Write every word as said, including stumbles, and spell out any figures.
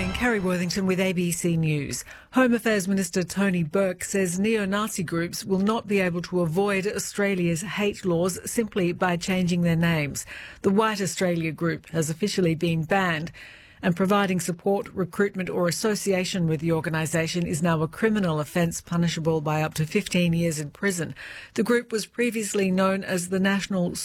morning, Kerry Worthington with A B C News. Home Affairs Minister Tony Burke says neo-Nazi groups will not be able to avoid Australia's hate laws simply by changing their names. The White Australia group has officially been banned, and providing support, recruitment or association with the organisation is now a criminal offence punishable by up to fifteen years in prison. The group was previously known as the National